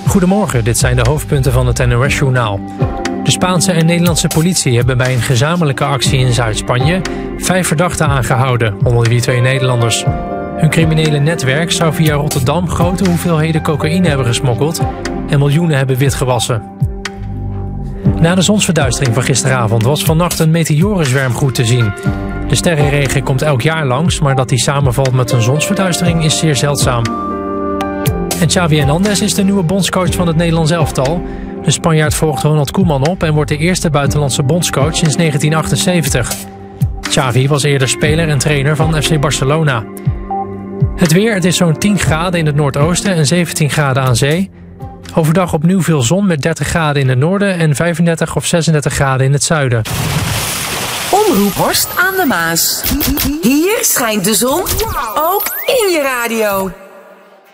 Goedemorgen, dit zijn de hoofdpunten van het NOS-journaal. De Spaanse en Nederlandse politie hebben bij een gezamenlijke actie in Zuid-Spanje 5 verdachten aangehouden, onder wie 2 Nederlanders. Hun criminele netwerk zou via Rotterdam grote hoeveelheden cocaïne hebben gesmokkeld en miljoenen hebben witgewassen. Na de zonsverduistering van gisteravond was vannacht een meteorenzwerm goed te zien. De sterrenregen komt elk jaar langs, maar dat die samenvalt met een zonsverduistering is zeer zeldzaam. En Xavi Hernandez is de nieuwe bondscoach van het Nederlands elftal. De Spanjaard volgt Ronald Koeman op en wordt de eerste buitenlandse bondscoach sinds 1978. Xavi was eerder speler en trainer van FC Barcelona. Het weer, het is zo'n 10 graden in het noordoosten en 17 graden aan zee. Overdag opnieuw veel zon met 30 graden in het noorden en 35 of 36 graden in het zuiden. Omroep Horst aan de Maas. Hier schijnt de zon, ook in je radio.